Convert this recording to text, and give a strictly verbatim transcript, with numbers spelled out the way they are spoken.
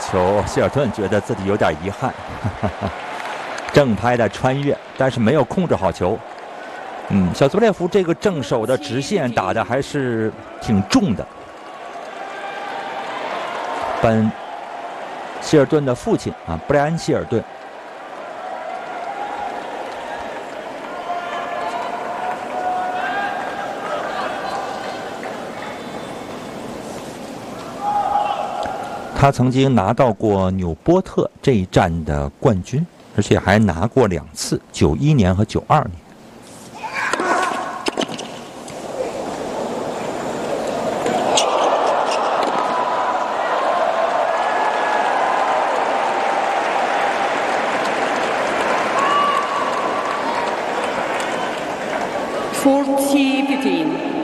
球，希尔顿觉得自己有点遗憾，正拍的穿越，但是没有控制好球。嗯，小佐列夫这个正手的直线打的还是挺重的。本希尔顿的父亲啊，布莱恩·希尔顿。他曾经拿到过纽波特这一站的冠军，而且还拿过两次，九一年和九二年。 forty fifteen